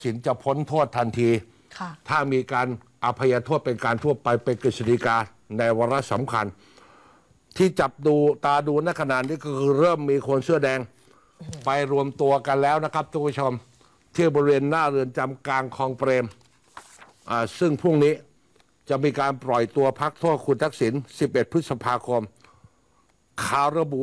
สินจะพ้นโทษทันทีถ้ามีการอภัยโทษเป็นการทั่วไปเป็นกฤษฎีกาในวาระสำคัญที่จับดูตาดูณขณะนี้ก็คือเริ่มมีคนเสื้อแดงไปรวมตัวกันแล้วนะครับทุกผู้ชมที่บริเวณหน้าเรือนจำกลางคลองเปรมซึ่งพรุ่งนี้จะมีการปล่อยตัวพักโทษคุณทักษิณ11 พฤษภาคมข่าวระบุ